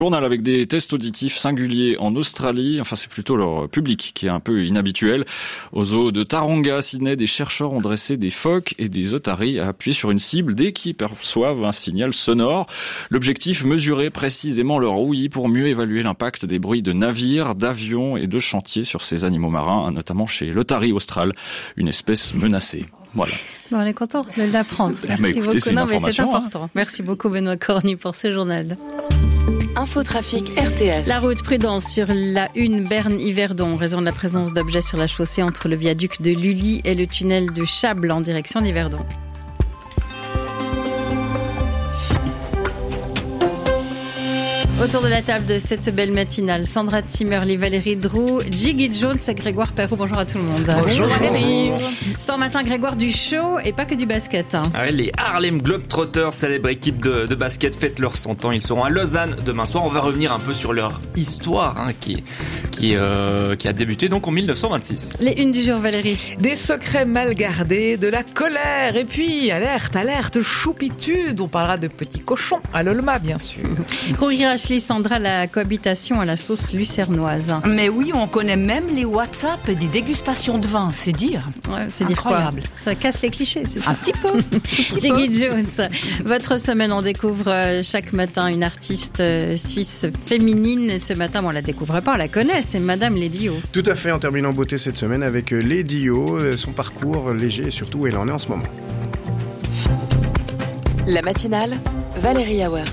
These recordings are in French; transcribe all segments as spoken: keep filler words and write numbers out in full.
Journal avec des tests auditifs singuliers en Australie. Enfin, c'est plutôt leur public qui est un peu inhabituel. Au zoo de Taronga, à Sydney, des chercheurs ont dressé des phoques et des otaries à appuyer sur une cible dès qu'ils perçoivent un signal sonore. L'objectif, mesurer précisément leur ouïe pour mieux évaluer l'impact des bruits de navires, d'avions et de chantiers sur ces animaux marins, notamment chez l'otarie australe, une espèce menacée. Voilà. Bon, on est content de l'apprendre. Merci bah, écoutez, beaucoup. C'est non, mais c'est hein. important. Merci beaucoup Benoît Cornu pour ce journal. Infotrafic R T S. La route prudence sur la une Berne-Yverdon, en raison de la présence d'objets sur la chaussée entre le viaduc de Lully et le tunnel de Chable en direction d'Yverdon. Autour de la table de cette belle matinale, Sandra Zimmerli, Valérie Droux, Jiggy Jones et Grégoire Perrault. Bonjour à tout le monde. Bonjour Valérie. Sport matin, Grégoire, du show et pas que du basket. Hein. Ah ouais, les Harlem Globetrotters, célèbre équipe de, de basket, fêtent leurs cent ans. Ils seront à Lausanne demain soir. On va revenir un peu sur leur histoire hein, qui, qui, euh, qui a débuté donc en dix-neuf cent vingt-six. Les unes du jour, Valérie. Des secrets mal gardés, de la colère et puis alerte, alerte, choupitude. On parlera de petits cochons à l'Olma, bien sûr. Courir Sandra, la cohabitation à la sauce lucernoise. Mais oui, on connaît même les WhatsApp des dégustations de vin, c'est dire. Ouais, c'est dire quoi ? Ça casse les clichés, c'est ça ? Un petit peu. Jiggy Jones, votre semaine, on découvre chaque matin une artiste suisse féminine. Et ce matin, on la découvre pas, on la connaît, c'est Madame Lady O. Tout à fait, on termine en beauté cette semaine avec Lady O, son parcours léger et surtout où elle en est en ce moment. La matinale, Valérie Awert.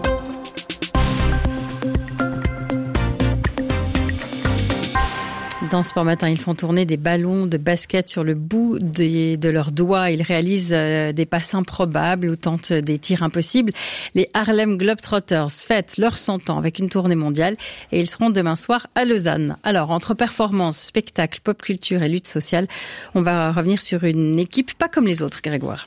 Dans Sport Matin, ils font tourner des ballons de basket sur le bout de, de leurs doigts. Ils réalisent euh, des passes improbables ou tentent des tirs impossibles. Les Harlem Globetrotters fêtent leurs cent ans avec une tournée mondiale et ils seront demain soir à Lausanne. Alors, entre performances, spectacles, pop culture et lutte sociale, on va revenir sur une équipe pas comme les autres, Grégoire.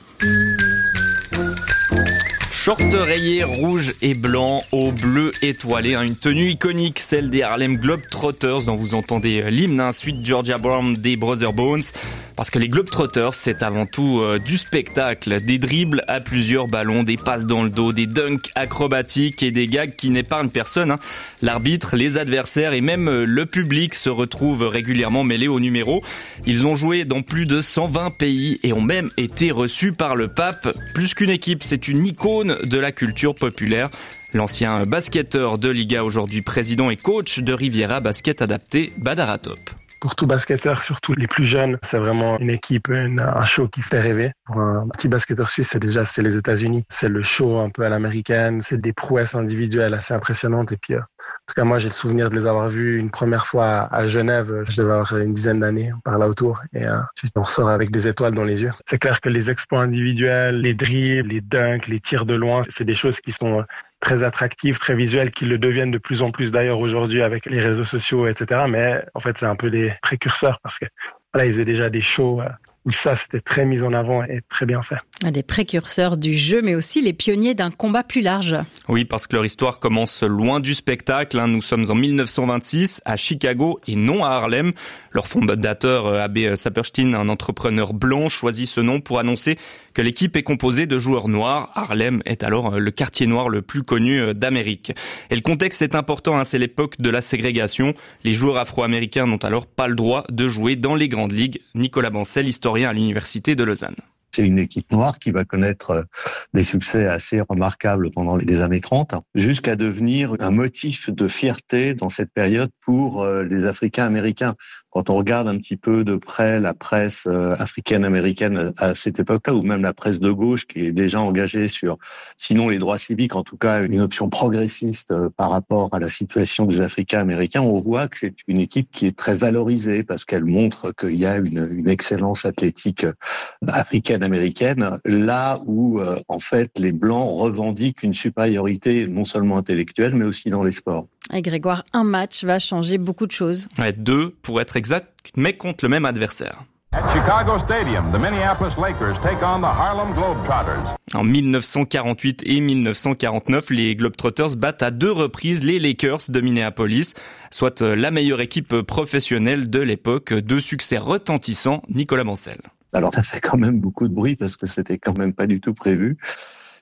Short rayé rouge et blanc au bleu étoilé, hein, une tenue iconique, celle des Harlem Globetrotters dont vous entendez l'hymne, hein, suite Georgia Brown des Brother Bones. Parce que les Globetrotters, c'est avant tout euh, du spectacle, des dribbles à plusieurs ballons, des passes dans le dos, des dunks acrobatiques et des gags qui n'épargnent personne. Hein. L'arbitre, les adversaires et même le public se retrouvent régulièrement mêlés au numéro. Ils ont joué dans plus de cent vingt pays et ont même été reçus par le pape. Plus qu'une équipe, c'est une icône de la culture populaire. L'ancien basketteur de Liga, aujourd'hui président et coach de Riviera Basket Adapté, Badara Top. Pour tout basketteur, surtout les plus jeunes, c'est vraiment une équipe, une, un show qui fait rêver. Pour un petit basketteur suisse, c'est déjà c'est les États-Unis. C'est le show un peu à l'américaine, c'est des prouesses individuelles assez impressionnantes. Et puis, euh, en tout cas, moi, j'ai le souvenir de les avoir vus une première fois à Genève. Je devais avoir une dizaine d'années par là autour. Et euh, on ressort avec des étoiles dans les yeux. C'est clair que les exploits individuels, les dribbles, les dunks, les tirs de loin, c'est des choses qui sont très attractives, très visuelles, qui le deviennent de plus en plus d'ailleurs aujourd'hui avec les réseaux sociaux, et cetera. Mais en fait, c'est un peu des précurseurs parce que voilà, ils faisaient déjà des shows où ça, c'était très mis en avant et très bien fait. Des précurseurs du jeu, mais aussi les pionniers d'un combat plus large. Oui, parce que leur histoire commence loin du spectacle. Nous sommes en dix-neuf cent vingt-six à Chicago et non à Harlem. Leur fondateur, Abbé Saperstein, un entrepreneur blanc, choisit ce nom pour annoncer que l'équipe est composée de joueurs noirs. Harlem est alors le quartier noir le plus connu d'Amérique. Et le contexte est important, hein, c'est l'époque de la ségrégation. Les joueurs afro-américains n'ont alors pas le droit de jouer dans les grandes ligues. Nicolas Bancel, historien à l'université de Lausanne. C'est une équipe noire qui va connaître des succès assez remarquables pendant les années trente, jusqu'à devenir un motif de fierté dans cette période pour les Africains-Américains. Quand on regarde un petit peu de près la presse africaine-américaine à cette époque-là, ou même la presse de gauche qui est déjà engagée sur, sinon les droits civiques, en tout cas une option progressiste par rapport à la situation des Africains-Américains, on voit que c'est une équipe qui est très valorisée parce qu'elle montre qu'il y a une, une excellence athlétique africaine américaine, là où euh, en fait les Blancs revendiquent une supériorité non seulement intellectuelle mais aussi dans les sports. Et Grégoire, un match va changer beaucoup de choses. Ouais, deux pour être exact, mais contre le même adversaire. At Chicago Stadium, the Minneapolis Lakers take on the Harlem Globetrotters. En dix-neuf cent quarante-huit et dix-neuf cent quarante-neuf, les Globetrotters battent à deux reprises les Lakers de Minneapolis, soit la meilleure équipe professionnelle de l'époque. Deux succès retentissants, Nicolas Bancel. Alors ça fait quand même beaucoup de bruit parce que c'était quand même pas du tout prévu.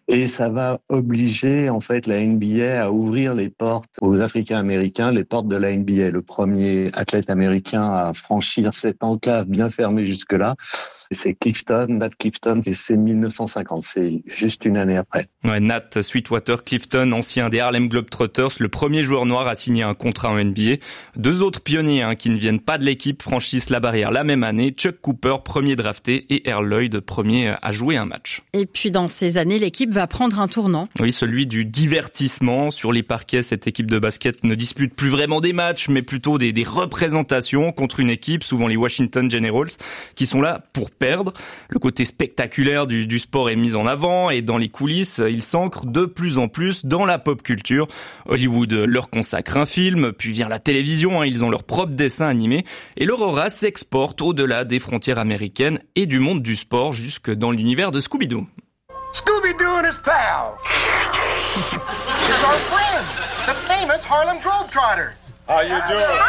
Et ça va obliger en fait la N B A à ouvrir les portes aux Africains-Américains, les portes de la N B A. Le premier athlète américain à franchir cette enclave bien fermée jusque-là, c'est Clifton, Nat Clifton, et c'est mille neuf cent cinquante, c'est juste une année après. Ouais, Nat Sweetwater Clifton, ancien des Harlem Globetrotters, le premier joueur noir à signer un contrat en N B A. Deux autres pionniers hein, qui ne viennent pas de l'équipe franchissent la barrière la même année. Chuck Cooper, premier drafté, et Earl Lloyd, premier à jouer un match. Et puis dans ces années, l'équipe va prendre un tournant. Oui, celui du divertissement. Sur les parquets, cette équipe de basket ne dispute plus vraiment des matchs, mais plutôt des, des représentations contre une équipe, souvent les Washington Generals, qui sont là pour perdre. Le côté spectaculaire du, du sport est mis en avant et dans les coulisses, ils s'ancrent de plus en plus dans la pop culture. Hollywood leur consacre un film, puis vient la télévision, hein, ils ont leur propre dessin animé et leur aura s'exporte au-delà des frontières américaines et du monde du sport jusque dans l'univers de Scooby-Doo. Scooby-Doo and his pals. It's our friends, the famous Harlem Globetrotters. How you doing?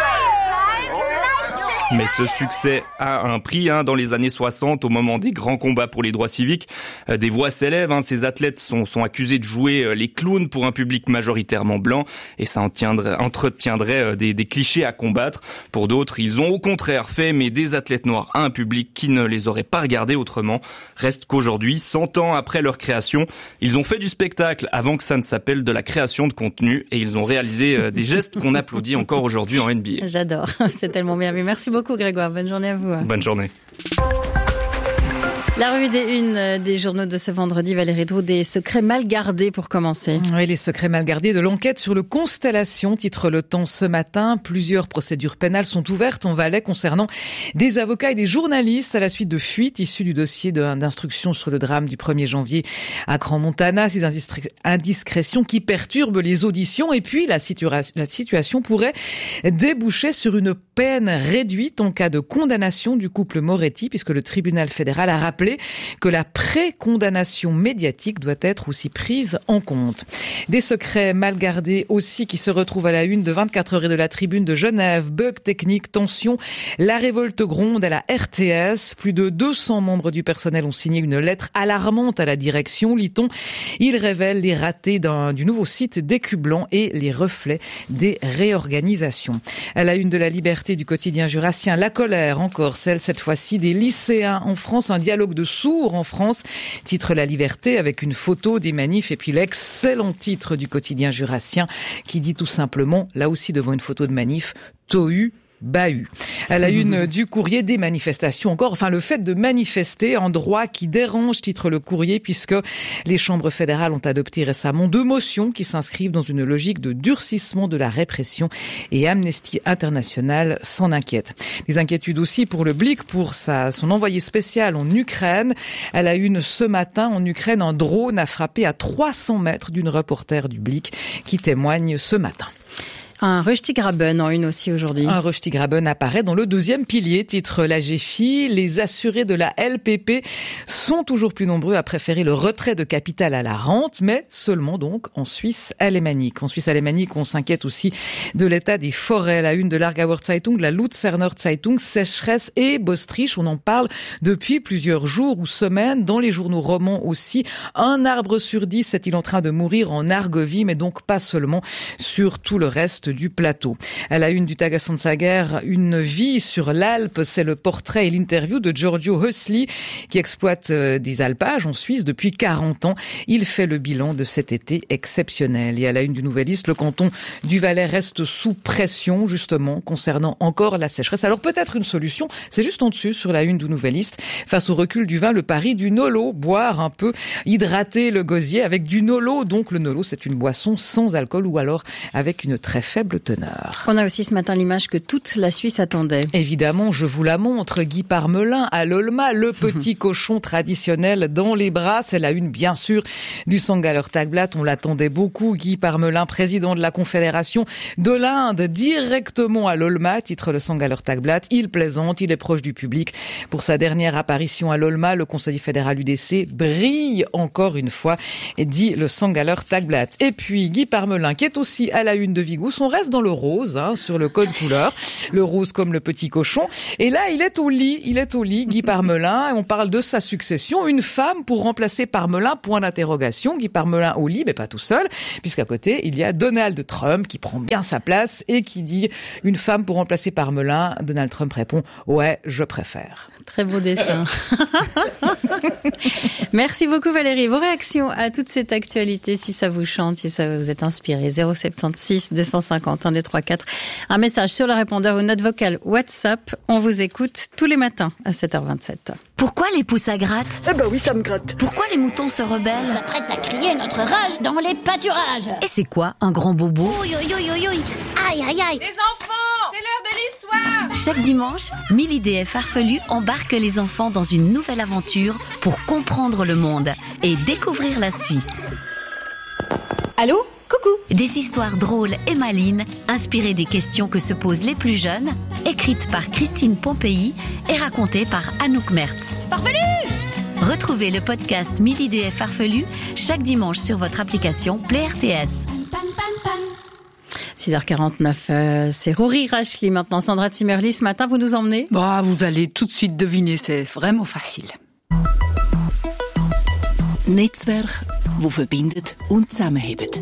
Mais ce succès a un prix hein, dans les années soixante, au moment des grands combats pour les droits civiques. Euh, des voix s'élèvent, hein, ces athlètes sont, sont accusés de jouer euh, les clowns pour un public majoritairement blanc et ça entretiendrait, entretiendrait euh, des, des clichés à combattre. Pour d'autres, ils ont au contraire fait aimer des athlètes noirs à un public qui ne les aurait pas regardés autrement. Reste qu'aujourd'hui, cent ans après leur création, ils ont fait du spectacle avant que ça ne s'appelle de la création de contenu et ils ont réalisé euh, des gestes qu'on applaudit encore aujourd'hui en N B A. J'adore, c'est tellement bien. Mais merci beaucoup Grégoire, bonne journée à vous. Bonne journée. La revue des unes des journaux de ce vendredi, Valérie Drou, des secrets mal gardés pour commencer. Oui, les secrets mal gardés de l'enquête sur le Constellation, titre Le Temps ce matin. Plusieurs procédures pénales sont ouvertes en Valais concernant des avocats et des journalistes à la suite de fuites issues du dossier d'instruction sur le drame du premier janvier à Crans-Montana. Ces indiscrétions qui perturbent les auditions et puis la, situa- la situation pourrait déboucher sur une peine réduite en cas de condamnation du couple Moretti puisque le tribunal fédéral a rappelé que la pré-condamnation médiatique doit être aussi prise en compte. Des secrets mal gardés aussi qui se retrouvent à la une de vingt-quatre heures et de la Tribune de Genève. Bug technique, tension, la révolte gronde à la R T S. Plus de deux cents membres du personnel ont signé une lettre alarmante à la direction, lit-on. Il révèle les ratés d'un, du nouveau site d'Écu Blanc et les reflets des réorganisations. À la une de la Liberté du quotidien jurassien, la colère encore, celle cette fois-ci des lycéens en France, un dialogue de sourds en France, titre La Liberté avec une photo des manifs et puis l'excellent titre du quotidien jurassien qui dit tout simplement, là aussi devant une photo de manif, tohu bahut. À la une du Courrier, des manifestations encore, enfin le fait de manifester en droit qui dérange, titre le Courrier, puisque les chambres fédérales ont adopté récemment deux motions qui s'inscrivent dans une logique de durcissement de la répression et Amnesty International s'en inquiète. Des inquiétudes aussi pour le Blick, pour sa, son envoyé spécial en Ukraine. À la une ce matin, en Ukraine, un drone a frappé à trois cents mètres d'une reporter du Blick qui témoigne ce matin. Un Röstigraben en une aussi aujourd'hui. Un Röstigraben apparaît dans le deuxième pilier, titre la G F I. Les assurés de la L P P sont toujours plus nombreux à préférer le retrait de capital à la rente, mais seulement donc en Suisse alémanique. En Suisse alémanique, on s'inquiète aussi de l'état des forêts. La une de l'Aargauer Zeitung, la Luzerner Zeitung, sécheresse et Bostrich. On en parle depuis plusieurs jours ou semaines, dans les journaux romans aussi. Un arbre sur dix est-il en train de mourir en Argovie, mais donc pas seulement sur tout le reste du plateau. À la une du Tagesanzeiger, une vie sur l'Alpe, c'est le portrait et l'interview de Giorgio Hösli qui exploite des alpages en Suisse depuis quarante ans. Il fait le bilan de cet été exceptionnel. Et à la une du Nouvelliste, le canton du Valais reste sous pression justement concernant encore la sécheresse. Alors peut-être une solution, c'est juste en dessus sur la une du Nouvelliste. Face au recul du vin, le pari du Nolo, boire un peu, hydrater le gosier avec du Nolo. Donc le Nolo, c'est une boisson sans alcool ou alors avec une très faible teneur. On a aussi ce matin l'image que toute la Suisse attendait. Évidemment, je vous la montre. Guy Parmelin à l'Olma, le petit cochon traditionnel dans les bras. C'est la une, bien sûr, du Sangaller Tagblatt. On l'attendait beaucoup. Guy Parmelin, président de la Confédération de l'Inde, directement à l'Olma, titre le Sangaller Tagblatt. Il plaisante, il est proche du public. Pour sa dernière apparition à l'Olma, le conseiller fédéral U D C brille encore une fois, dit le Sangaller Tagblatt. Et puis, Guy Parmelin, qui est aussi à la une de Vigo, son on reste dans le rose, hein, sur le code couleur. Le rose comme le petit cochon. Et là, il est au lit, il est au lit, Guy Parmelin, et on parle de sa succession. Une femme pour remplacer Parmelin, point d'interrogation. Guy Parmelin au lit, mais pas tout seul, puisqu'à côté, il y a Donald Trump qui prend bien sa place et qui dit une femme pour remplacer Parmelin. Donald Trump répond « Ouais, je préfère ». Très beau dessin. Merci beaucoup Valérie. Vos réactions à toute cette actualité, si ça vous chante, si ça vous est inspiré, zéro sept six deux cent cinquante, un deux trois quatre. Un message sur le répondeur ou note vocale WhatsApp. On vous écoute tous les matins à sept heures vingt-sept. Pourquoi les pouces à gratte ? Eh ben oui, ça me gratte. Pourquoi les moutons se rebellent ? On s'apprête à crier notre rage dans les pâturages. Et c'est quoi un grand bobo ? Ouïe, ouïe, ouïe, ouïe, ouïe. Aïe, aïe, aïe. Les enfants, c'est l'heure de l'histoire. Chaque dimanche, mille idées farfelues embarque les enfants dans une nouvelle aventure pour comprendre le monde et découvrir la Suisse. Allô ? Coucou. Des histoires drôles et malines, inspirées des questions que se posent les plus jeunes, écrites par Christine Pompéi et racontées par Anouk Mertz. Farfelu ! Retrouvez le podcast mille idées farfelues chaque dimanche sur votre application Play R T S. six heures quarante-neuf, euh, c'est Rory Rachli maintenant. Sandra Zimmerli, ce matin, vous nous emmenez ? Bah, vous allez tout de suite deviner, c'est vraiment facile. Netzwerk, wo verbindet und zusammenhebt.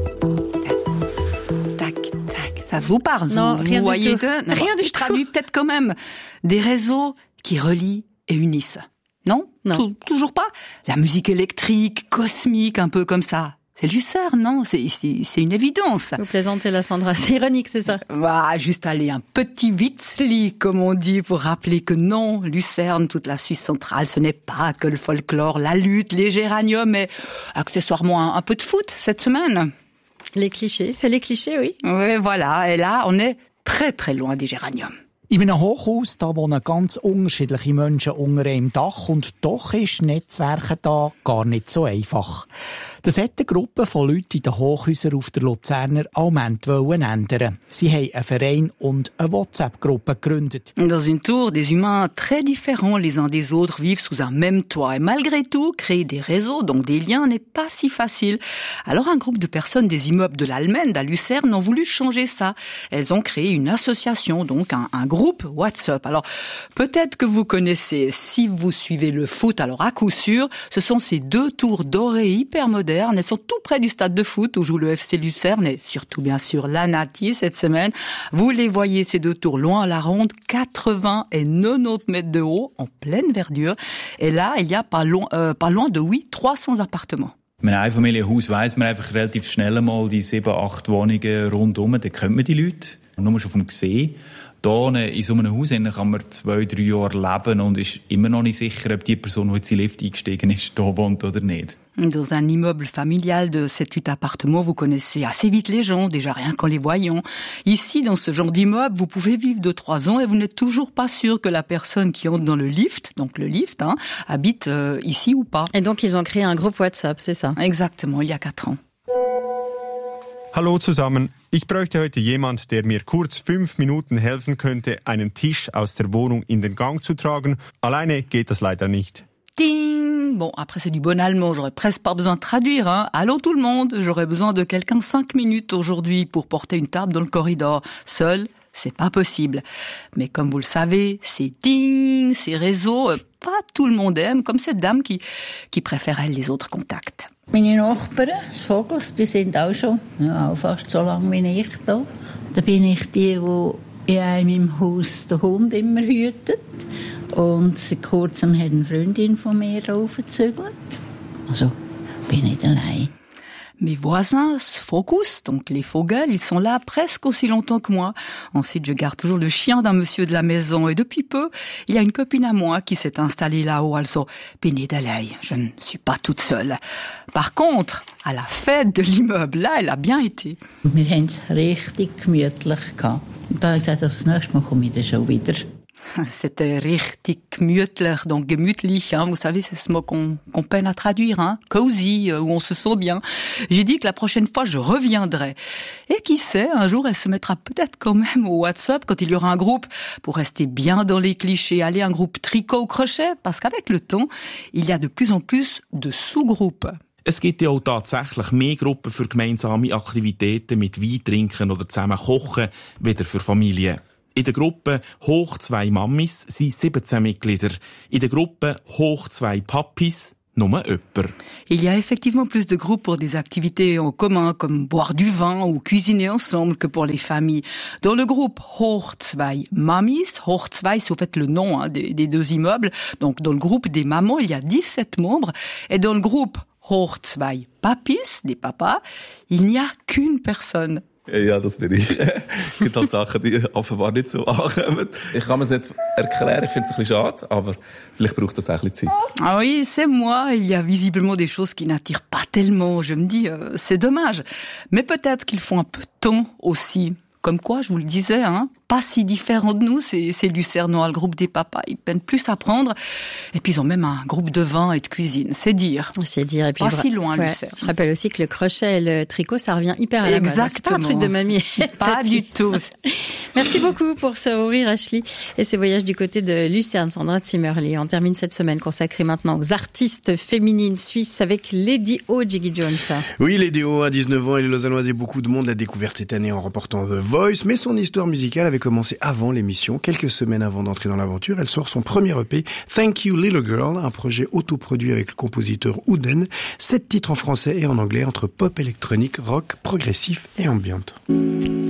Tac, tac, ça vous parle? Non, vous, rien vous du voyez tout. de... non, Rien bon, du je traduis tout. peut-être quand même. Des réseaux qui relient et unissent. Non? Non. Tou- toujours pas? La musique électrique, cosmique, un peu comme ça. C'est Lucerne, non? C'est, c'est, c'est une évidence. Vous plaisantez la Sandra, c'est ironique, c'est ça? Bah, juste aller un petit witzli, comme on dit, pour rappeler que non, Lucerne, toute la Suisse centrale, ce n'est pas que le folklore, la lutte, les géraniums, mais accessoirement un, un peu de foot cette semaine. Les clichés, c'est les clichés, oui. Oui, voilà. Et là, on est très très loin des géraniums. In einem Hochhaus, da wohnen ganz unterschiedliche Menschen unter einem Dach und doch ist Netzwerken da gar nicht so einfach. Das hat eine Gruppe von Leuten in den Hochhäusern auf der Luzerner Alment wollen ändern. Sie haben einen Verein und eine WhatsApp-Gruppe gegründet. Dans une tour, des humains très différents les uns des autres vivent sous un même toit. Et malgré tout, créer des réseaux, donc des liens, n'est pas si facile. Alors un groupe de personnes des immeubles de l'Almende à Lucerne ont voulu changer ça. Elles ont créé une association, donc un, un groupe WhatsApp. Alors peut-être que vous connaissez, si vous suivez le foot, alors à coup sûr, ce sont ces deux tours dorées hyper modernes. Elles sont tout près du stade de foot où joue le F C Lucerne et surtout bien sûr l'Anati cette semaine. Vous les voyez, ces deux tours loin à la ronde, quatre-vingts et quatre-vingt-dix mètres de haut, en pleine verdure. Et là, il y a pas loin, euh, pas loin de, oui, trois cents appartements. Mit einem Einfamilienhaus weiss man einfach relativ schnell mal die sieben, acht Wohnungen rundum, da kennt man die Leute. Nur schon vom Gesehen. Hier in so einem Haus kann man zwei, drei Jahre leben und ist immer noch nicht sicher, ob die Person, die jetzt in den Lift eingestiegen ist, hier wohnt oder nicht. Dans un immeuble familial de sept huit appartements, vous connaissez assez vite les gens, déjà rien qu'en les voyant. Ici, dans ce genre d'immeuble, vous pouvez vivre deux, trois ans et vous n'êtes toujours pas sûr que la personne qui entre dans le lift, donc le lift, hein, habite euh, ici ou pas. Et donc, ils ont créé un groupe WhatsApp, c'est ça? Exactement, il y a quatre ans. Hallo zusammen. Ich bräuchte heute jemand, der mir kurz fünf Minuten helfen könnte, einen Tisch aus der Wohnung in den Gang zu tragen. Alleine geht das leider nicht. Ding! Bon, après c'est du bon allemand, j'aurais presque pas besoin de traduire, hein. Allô tout le monde, j'aurais besoin de quelqu'un cinq minutes aujourd'hui pour porter une table dans le corridor. Seul, c'est pas possible. Mais comme vous le savez, ces ding, ces réseaux, pas tout le monde aime, comme cette dame qui, qui préfère elle les autres contacts. Meine Nachbarn, das Vogels, die sind auch schon ja, auch fast so lange wie ich da. Da bin ich die, die in einem Haus den Hund immer hütet. Und seit kurzem hat eine Freundin von mir aufgezügelt. Also bin ich allein. Mes voisins, Focus, donc les Vogels, ils sont là presque aussi longtemps que moi. Ensuite, je garde toujours le chien d'un monsieur de la maison. Et depuis peu, il y a une copine à moi qui s'est installée là-haut. Also, bin ich allein. Je ne suis pas toute seule. Par contre, à la fête de l'immeuble, là, elle a bien été. Wir haben es richtig gemütlich gehabt. Und da habe ich gesagt, das nächste Mal komme ich dann schon wieder. C'était richtig gemütlich, donc gemütlich, hein, vous savez, c'est ce mot qu'on, qu'on peine à traduire, hein, cozy, où on se sent bien. J'ai dit que la prochaine fois, je reviendrai. Et qui sait, un jour, elle se mettra peut-être quand même au WhatsApp quand il y aura un groupe pour rester bien dans les clichés, aller un groupe tricot ou crochet, parce qu'avec le temps, il y a de plus en plus de sous-groupes. Es gibt ja auch tatsächlich mehr Gruppen für gemeinsame Aktivitäten mit Wein trinken oder zusammen kochen, wieder für Familien. In der Gruppe Hoch zwei Mammis sind siebzehn Mitglieder. In der Gruppe Hoch zwei Papis nur jemand. Il y a effectivement plus de groupes pour des activités en commun comme boire du vin ou cuisiner ensemble que pour les familles. Dans le groupe Hoch zwei Mammis, Hoch zwei c'est au fait le nom hein, des, des deux immeubles, donc dans le groupe des mamans il y a dix-sept membres et dans le groupe Hoch zwei Papis, des papas, il n'y a qu'une personne. Ja, das bin ich. Es gibt halt Sachen, die offenbar nicht so ankommen. Ich kann mir es nicht erklären, ich finde es ein bisschen schade, aber vielleicht braucht das auch ein bisschen Zeit. Ah oui, c'est moi. Il y a visiblement des choses qui n'attirent pas tellement. Je me dis, euh, c'est dommage. Mais peut-être qu'ils font un peu de temps aussi. Comme quoi, je vous le disais, hein, pas si différents de nous, ces, ces Lucernois, le groupe des papas, ils peinent plus à prendre. Et puis ils ont même un groupe de vin et de cuisine, c'est dire. C'est dire. Et puis pas je... si loin, ouais. Lucerne. Je rappelle aussi que le crochet et le tricot, ça revient hyper à la mode. Exactement. C'est pas un truc de mamie. Pas du tout. Merci beaucoup pour ce rire, Ashley, et ce voyage du côté de Lucerne, Sandra Zimmerli. On termine cette semaine consacrée maintenant aux artistes féminines suisses avec Lady O, Jiggy Jones. Oui, Lady O, à dix-neuf ans, elle est lausannoise et beaucoup de monde l'a découverte cette année en remportant The Voice, mais son histoire musicale avait commencé avant l'émission. Quelques semaines avant d'entrer dans l'aventure, elle sort son premier E P, Thank You Little Girl, un projet autoproduit avec le compositeur Ouden. Sept titres en français et en anglais entre pop électronique, rock, progressif et ambiante.